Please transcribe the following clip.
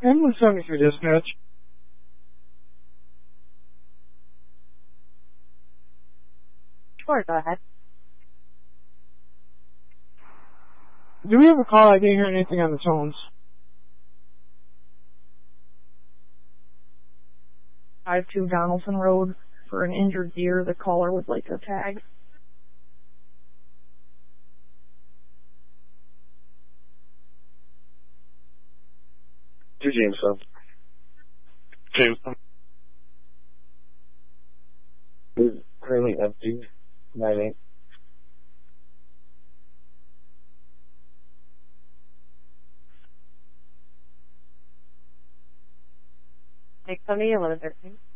Ambulance 73 dispatch. Sure, go ahead. Do we have a call? I didn't hear anything on the phones. 52 Donaldson Road for an injured deer. The caller would like a tag. To Jameson. Jameson. Is currently empty. 9-8. Take 70, 11, 13.